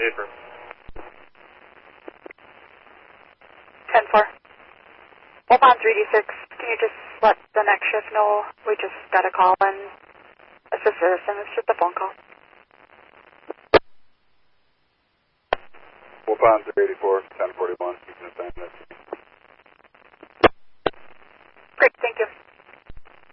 affirm. 10-4. Oman 3D6, can you just let the next shift know we just got a call and assist citizen? It's just a phone call. Oman 384, 1041, you can assign that. Great, thank you.